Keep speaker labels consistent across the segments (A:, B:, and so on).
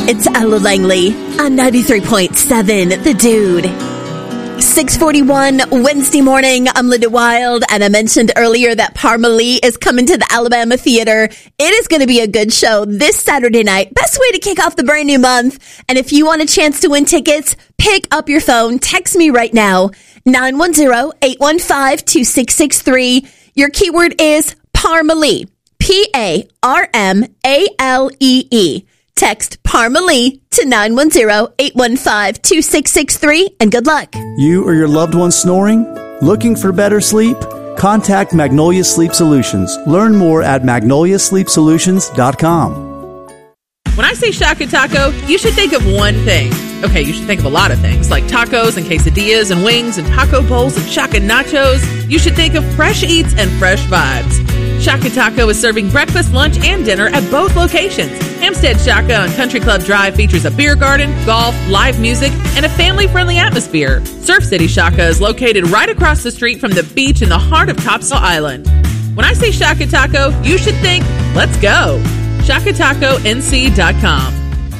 A: It's Ella Langley on 93.7 The Dude. 6:41 Wednesday morning. I'm Linda Wild, and I mentioned earlier that Parmalee is coming to the Alabama Theater. It is going to be a good show this Saturday night. Best way to kick off the brand new month. And if you want a chance to win tickets, pick up your phone. Text me right now, 910-815-2663. Your keyword is Parmalee, Parmalee. Text Parmalee to 910-815-2663, and good luck.
B: You or your loved one snoring? Looking for better sleep? Contact Magnolia Sleep Solutions. Learn more at magnoliasleepsolutions.com.
C: When I say Shaka Taco, you should think of one thing. Okay, you should think of a lot of things, like tacos and quesadillas and wings and taco bowls and Shaka nachos. You should think of fresh eats and fresh vibes. Shaka Taco is serving breakfast, lunch, and dinner at both locations. Hampstead Shaka on Country Club Drive features a beer garden, golf, live music, and a family-friendly atmosphere. Surf City Shaka is located right across the street from the beach in the heart of Topsail Island. When I say Shaka Taco, you should think, let's go. ShakaTacoNC.com.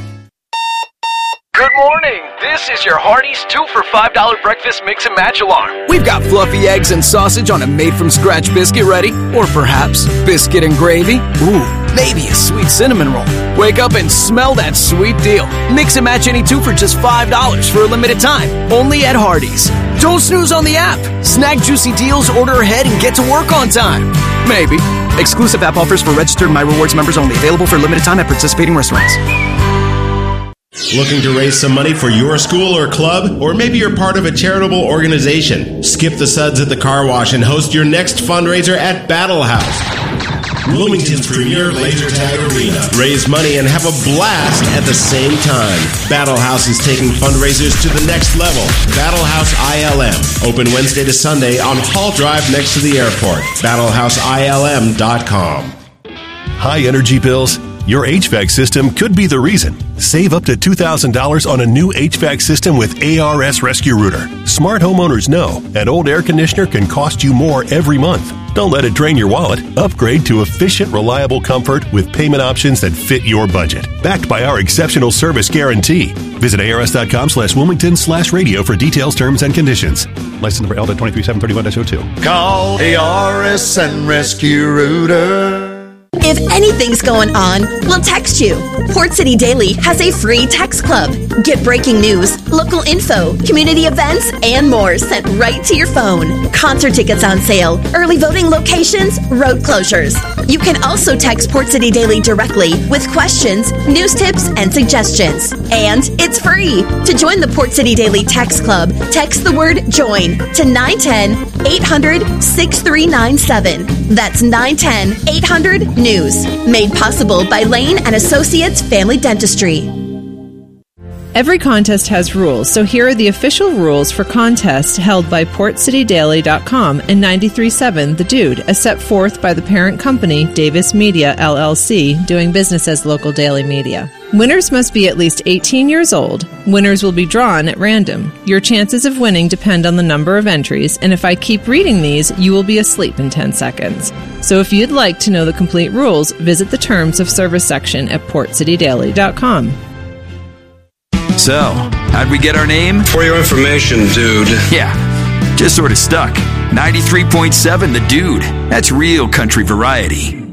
D: Good morning. This is your Hardee's 2 for $5 breakfast mix and match alarm.
E: We've got fluffy eggs and sausage on a made-from-scratch biscuit ready. Or perhaps biscuit and gravy. Ooh, maybe a sweet cinnamon roll. Wake up and smell that sweet deal. Mix and match any 2 for just $5 for a limited time. Only at Hardee's. Don't snooze on the app. Snag juicy deals, order ahead, and get to work on time. Maybe. Exclusive app offers for registered My Rewards members only. Available for limited time at participating restaurants.
F: Looking to raise some money for your school or club? Or maybe you're part of a charitable organization? Skip the suds at the car wash and host your next fundraiser at Battle House, Bloomington's premier laser tag arena. Raise money and have a blast at the same time. Battle House is taking fundraisers to the next level. Battle House ILM. Open Wednesday to Sunday on Hall Drive next to the airport. BattleHouseILM.com.
G: High energy bills? Your HVAC system could be the reason. Save up to $2,000 on a new HVAC system with ARS Rescue Rooter. Smart homeowners know an old air conditioner can cost you more every month. Don't let it drain your wallet. Upgrade to efficient, reliable comfort with payment options that fit your budget. Backed by our exceptional service guarantee. Visit ars.com/Wilmington/radio for details, terms, and conditions. License number LDA 23731-02.
H: Call ARS and Rescue Rooter.
A: If anything's going on, we'll text you. Port City Daily has a free text club. Get breaking news, local info, community events, and more sent right to your phone. Concert tickets on sale, early voting locations, road closures. You can also text Port City Daily directly with questions, news tips, and suggestions. And it's free. To join the Port City Daily Text Club, text the word JOIN to 910-800-6397. That's 910-800-NEWS. Made possible by Lane and Associates Family Dentistry.
I: Every contest has rules, so here are the official rules for contests held by PortCityDaily.com and 93.7 The Dude, as set forth by the parent company, Davis Media, LLC, doing business as local daily media. Winners must be at least 18 years old. Winners will be drawn at random. Your chances of winning depend on the number of entries, and if I keep reading these, you will be asleep in 10 seconds. So if you'd like to know the complete rules, visit the Terms of Service section at PortCityDaily.com.
J: So, how'd we get our name?
K: For your information, dude.
J: Yeah, just sort of stuck. 93.7 The Dude. That's real country variety.